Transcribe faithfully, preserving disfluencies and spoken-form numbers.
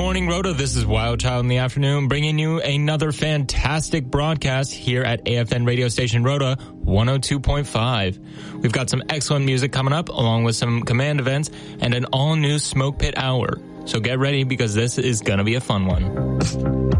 morning, Rhoda. This is Wild Child in the afternoon, bringing you another fantastic broadcast here at A F N radio station Rhoda one oh two point five. We've got some excellent music coming up, along with some command events and an all-new Smoke Pit Hour. So get ready, because this is going to be a fun one.